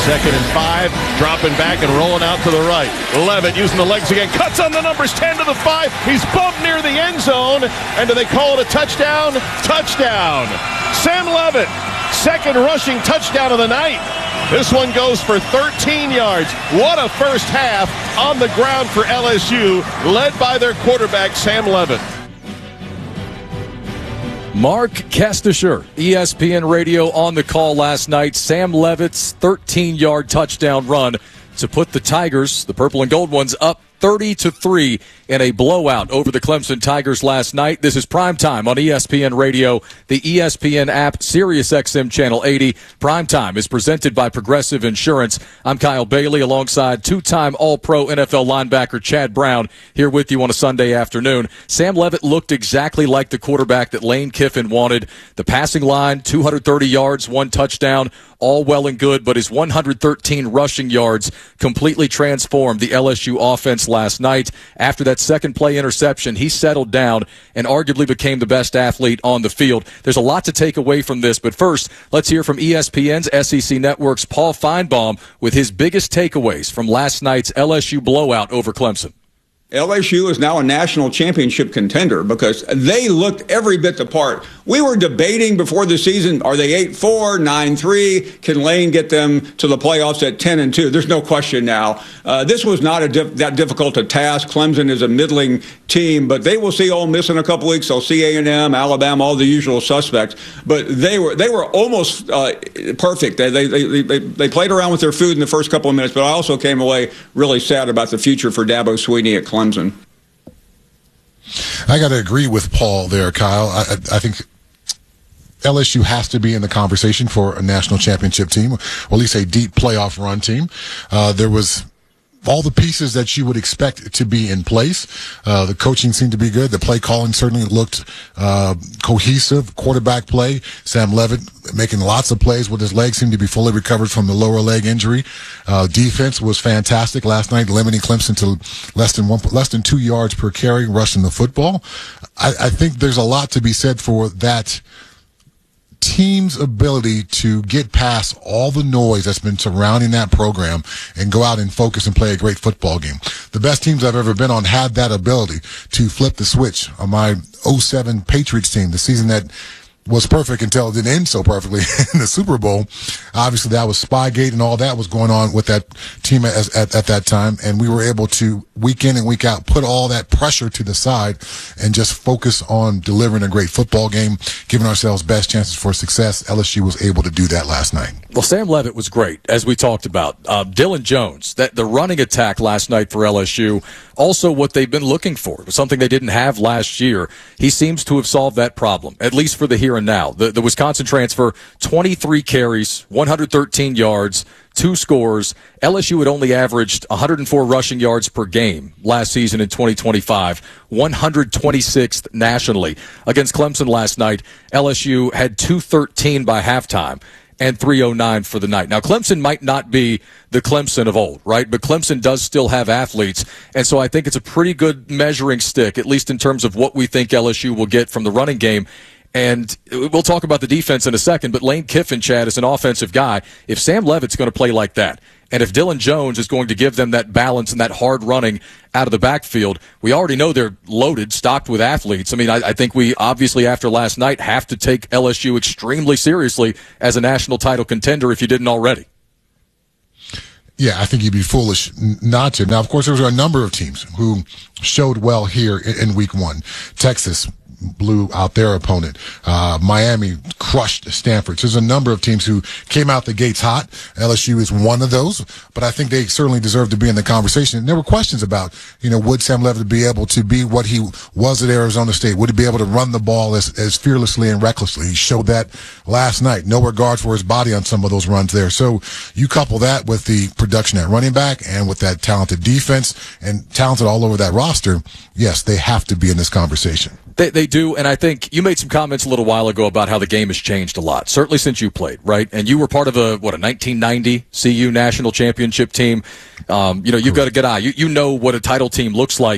2nd and 5, dropping back and rolling out to the right. Levitt using the legs again, cuts on the numbers, 10 to the 5. He's bumped near the end zone, and do they call it a touchdown? Touchdown! Sam Levitt, second rushing touchdown of the night. This one goes for 13 yards. What a first half on the ground for LSU, led by their quarterback, Sam Levitt. Mark Kestisher, ESPN Radio on the call last night. Sam Levitt's 13-yard touchdown run to put the Tigers, the purple and gold ones, up 30-3 in a blowout over the Clemson Tigers last night. This is Primetime on ESPN Radio, the ESPN app, SiriusXM Channel 80. Primetime is presented by Progressive Insurance. I'm Kyle Bailey alongside two-time All-Pro NFL linebacker Chad Brown here with you on a Sunday afternoon. Sam Levitt looked exactly like the quarterback that Lane Kiffin wanted. The passing line, 230 yards, 1 touchdown, all well and good, but his 113 rushing yards completely transformed the LSU offense last night. After that second play interception, he settled down and arguably became the best athlete on the field. There's a lot to take away from this, but first, let's hear from ESPN's SEC Network's Paul Feinbaum with his biggest takeaways from last night's LSU blowout over Clemson. LSU is now a national championship contender because they looked every bit the part. We were debating before the season, are they 8-4, 9-3? Can Lane get them to the playoffs at 10-2? There's no question now. This was not that difficult a task. Clemson is a middling team, but they will see Ole Miss in a couple weeks. They'll see A&M, Alabama, all the usual suspects. But they were almost perfect. They played around with their food in the first couple of minutes, but I also came away really sad about the future for Dabo Swinney at Clemson. I got to agree with Paul there, Kyle. I think LSU has to be in the conversation for a national championship team, or at least a deep playoff run team. There was all the pieces that you would expect to be in place. The coaching seemed to be good. The play calling certainly looked cohesive. Quarterback play, Sam Levitt making lots of plays with his legs, seemed to be fully recovered from the lower leg injury. Defense was fantastic last night, limiting Clemson to less than 2 yards per carry rushing the football. I think there's a lot to be said for that team's ability to get past all the noise that's been surrounding that program and go out and focus and play a great football game. The best teams I've ever been on had that ability to flip the switch. On my 2007 Patriots team, the season that was perfect until it didn't end so perfectly in the Super Bowl. Obviously, that was Spygate and all that was going on with that team at that time, and we were able to, week in and week out, put all that pressure to the side and just focus on delivering a great football game, giving ourselves best chances for success. LSU was able to do that last night. Well, Sam Levitt was great, as we talked about. Dylan Jones, the running attack last night for LSU, also what they've been looking for. It was something they didn't have last year. He seems to have solved that problem, at least for the here and now. The Wisconsin transfer, 23 carries, 113 yards, 2 scores. LSU had only averaged 104 rushing yards per game last season in 2025, 126th nationally. Against Clemson last night, LSU had 213 by halftime and 309 for the night. Now, Clemson might not be the Clemson of old, right? But Clemson does still have athletes, and so I think it's a pretty good measuring stick, at least in terms of what we think LSU will get from the running game. And we'll talk about the defense in a second, but Lane Kiffin, Chad, is an offensive guy. If Sam Levitt's going to play like that, and if Dylan Jones is going to give them that balance and that hard running out of the backfield, we already know they're loaded, stocked with athletes. I mean, I think we obviously, after last night, have to take LSU extremely seriously as a national title contender if you didn't already. Yeah, I think you'd be foolish not to. Now, of course, there were a number of teams who showed well here in week 1. Texas blew out their opponent. Miami crushed Stanford. So there's a number of teams who came out the gates hot. LSU is one of those, but I think they certainly deserve to be in the conversation. And there were questions about, would Sam Levitt be able to be what he was at Arizona State? Would he be able to run the ball as fearlessly and recklessly? He showed that last night. No regard for his body on some of those runs there. So you couple that with the production at running back and with that talented defense and talented all over that roster, yes, they have to be in this conversation. They do, and I think you made some comments a little while ago about how the game has changed a lot, certainly since you played, right? And you were part of a 1990 CU national championship team. You've got a good eye. You know what a title team looks like.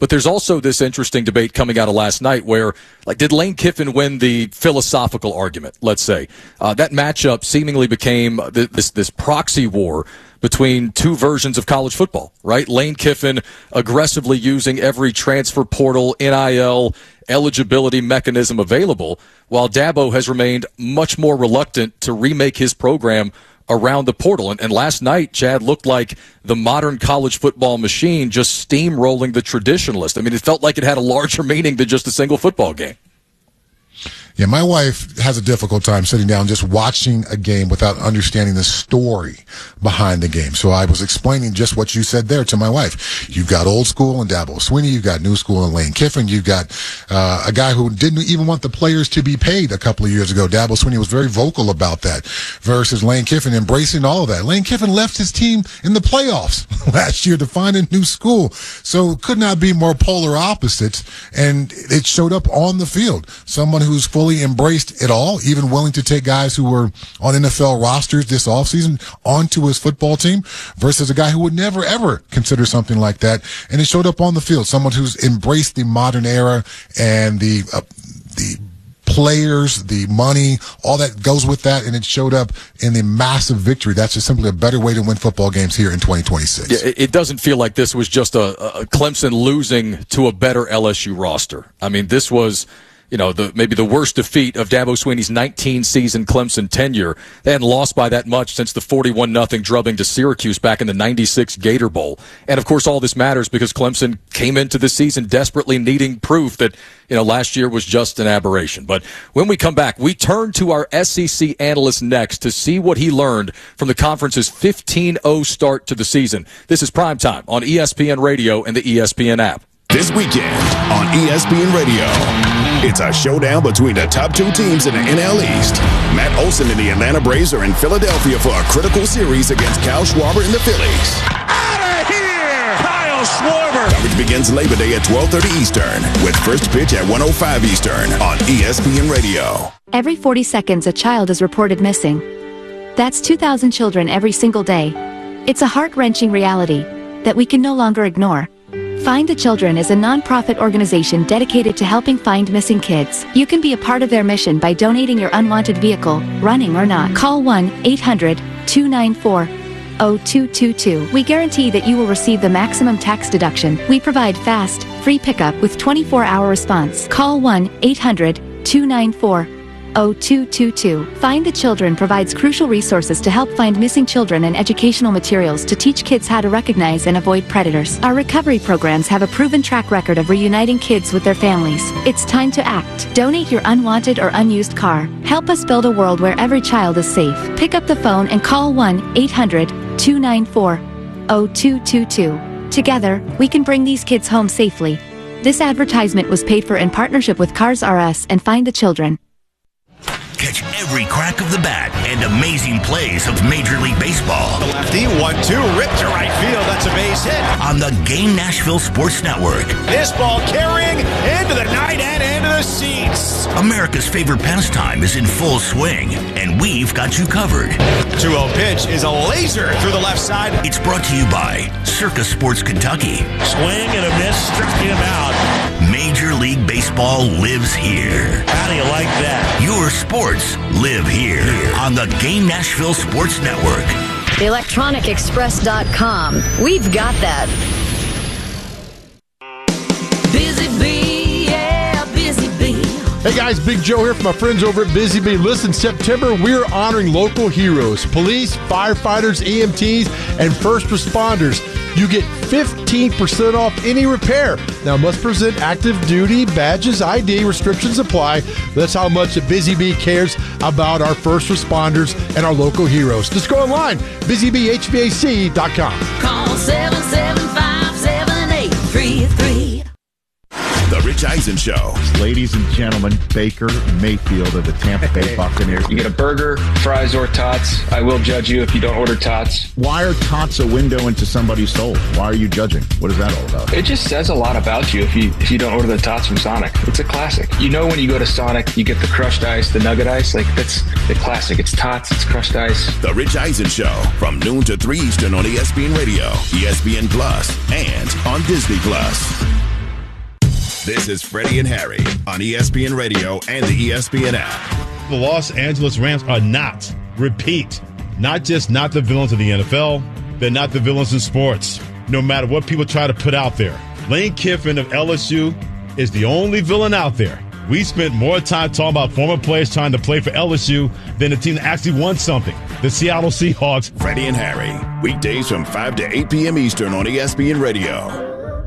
But there's also this interesting debate coming out of last night where, like, did Lane Kiffin win the philosophical argument, let's say? That matchup seemingly became this proxy war between two versions of college football, right? Lane Kiffin aggressively using every transfer portal, NIL, eligibility mechanism available, while Dabo has remained much more reluctant to remake his program around the portal. And last night, Chad, looked like the modern college football machine just steamrolling the traditionalist. I mean, it felt like it had a larger meaning than just a single football game. Yeah, my wife has a difficult time sitting down just watching a game without understanding the story behind the game. So I was explaining just what you said there to my wife. You've got old school and Dabo Swinney. You've got new school and Lane Kiffin. You've got a guy who didn't even want the players to be paid a couple of years ago. Dabo Swinney was very vocal about that versus Lane Kiffin embracing all of that. Lane Kiffin left his team in the playoffs last year to find a new school. So could not be more polar opposites. And it showed up on the field. Someone who's fully embraced it all, even willing to take guys who were on NFL rosters this offseason onto his football team versus a guy who would never, ever consider something like that. And it showed up on the field. Someone who's embraced the modern era and the players, the money, all that goes with that, and it showed up in the massive victory. That's just simply a better way to win football games here in 2026. Yeah, it doesn't feel like this was just a Clemson losing to a better LSU roster. I mean, this was, you know, maybe the worst defeat of Dabo Swinney's 19-season Clemson tenure. They hadn't lost by that much since the 41-0 drubbing to Syracuse back in the 96 Gator Bowl. And, of course, all this matters because Clemson came into the season desperately needing proof that, you know, last year was just an aberration. But when we come back, we turn to our SEC analyst next to see what he learned from the conference's 15-0 start to the season. This is Primetime on ESPN Radio and the ESPN app. This weekend on ESPN Radio, it's a showdown between the top two teams in the NL East. Matt Olson and the Atlanta Braves are in Philadelphia for a critical series against Kyle Schwarber and the Phillies. Out of here! Kyle Schwarber! Coverage begins Labor Day at 12:30 Eastern with first pitch at 1:05 Eastern on ESPN Radio. Every 40 seconds, a child is reported missing. That's 2,000 children every single day. It's a heart-wrenching reality that we can no longer ignore. Find the Children is a non-profit organization dedicated to helping find missing kids. You can be a part of their mission by donating your unwanted vehicle, running or not. Call 1-800-294-0222. We guarantee that you will receive the maximum tax deduction. We provide fast, free pickup with 24-hour response. Call 1-800-294-0222. Find the Children provides crucial resources to help find missing children and educational materials to teach kids how to recognize and avoid predators. Our recovery programs have a proven track record of reuniting kids with their families. It's time to act. Donate your unwanted or unused car. Help us build a world where every child is safe. Pick up the phone and call 1-800-294-0222. Together, we can bring these kids home safely. This advertisement was paid for in partnership with Cars R Us and Find the Children. Catch every crack of the bat and amazing plays of Major League Baseball. The lefty, 1-2, ripped to right field. That's a base hit. On the Game Nashville Sports Network. This ball carrying into the night and into the seats. America's favorite pastime is in full swing, and we've got you covered. 2-0 pitch is a laser through the left side. It's brought to you by Circus Sports Kentucky. Swing and a miss, struck him out. Major League Baseball lives here. How do you like that? Your sports live here on the Game Nashville Sports Network. ElectronicExpress.com. We've got that. Busy Bee, yeah, Busy Bee. Hey guys, Big Joe here from my friends over at Busy Bee. Listen, September, we're honoring local heroes, police, firefighters, EMTs, and first responders. You get 15% off any repair. Now, must present active duty badges, ID, restrictions apply. That's how much Busy Bee cares about our first responders and our local heroes. Just go online, busybeehvac.com. Call 775-7833. The Rich Eisen Show. Ladies and gentlemen, Baker Mayfield of the Tampa Bay Buccaneers. You get a burger, fries, or tots. I will judge you if you don't order tots. Why are tots a window into somebody's soul? Why are you judging? What is that all about? It just says a lot about you if you don't order the tots from Sonic. It's a classic. You know when you go to Sonic, you get the crushed ice, the nugget ice. Like, that's the classic. It's tots, it's crushed ice. The Rich Eisen Show from noon to 3 Eastern on ESPN Radio, ESPN Plus, and on Disney Plus. This is Freddie and Harry on ESPN Radio and the ESPN app. The Los Angeles Rams are not, repeat, not just not the villains of the NFL, they're not the villains in sports. No matter what people try to put out there. Lane Kiffin of LSU is the only villain out there. We spent more time talking about former players trying to play for LSU than the team that actually won something, the Seattle Seahawks. Freddie and Harry, weekdays from 5 to 8 p.m. Eastern on ESPN Radio.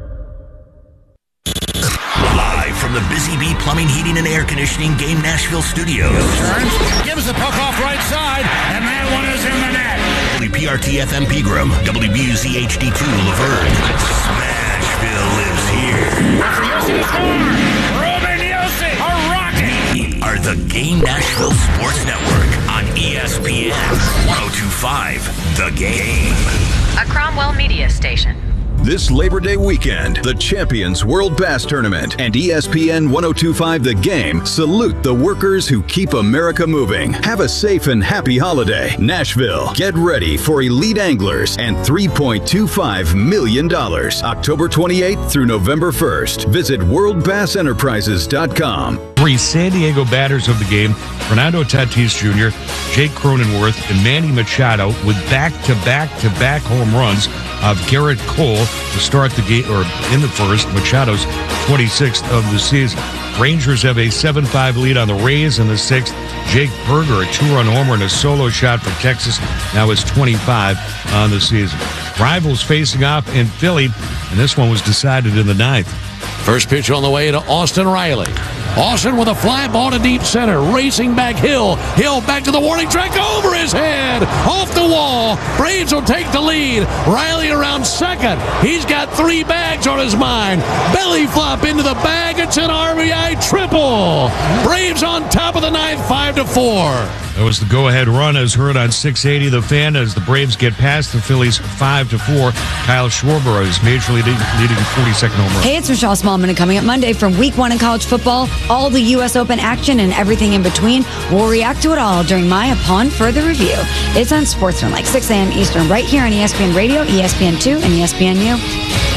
Live from the Busy Bee Plumbing, Heating, and Air Conditioning Game Nashville studios. Turns, gives the puck off right side, and that one is in the net. WPRT FM Pegram, WBUZ HD2 Laverne. Smashville lives here. Yossi to score. Ruben Yossi, a rocket. We are the Game Nashville Sports Network on ESPN 102.5 The Game. A Cromwell Media Station. This Labor Day weekend, the Champions World Bass Tournament and ESPN 102.5 The Game salute the workers who keep America moving. Have a safe and happy holiday. Nashville, get ready for elite anglers and $3.25 million. October 28th through November 1st. Visit worldbassenterprises.com. 3 San Diego batters of the game, Fernando Tatis Jr., Jake Cronenworth, and Manny Machado with back-to-back-to-back home runs of Garrett Cole to start the game, or in the first, Machado's 26th of the season. Rangers have a 7-5 lead on the Rays in the 6th. Jake Berger, a 2-run homer and a solo shot for Texas, now is 25 on the season. Rivals facing off in Philly, and this one was decided in the 9th. First pitch on the way to Austin Riley. Austin with a fly ball to deep center. Racing back Hill. Hill back to the warning track. Over his head. Off the wall. Braves will take the lead. Riley around second. He's got 3 bags on his mind. Belly flop into the bag. It's an RBI triple. Braves on top of the 9th, 5-4. That was the go-ahead run as heard on 680 The Fan as the Braves get past the Phillies 5-4. Kyle Schwarber is major leading 42nd home run. Hey, it's Michelle Smallman, and coming up Monday from Week 1 in college football, all the U.S. Open action and everything in between. We'll react to it all during my Upon Further Review. It's on SportsCenter, like 6 a.m. Eastern, right here on ESPN Radio, ESPN2, and ESPNU.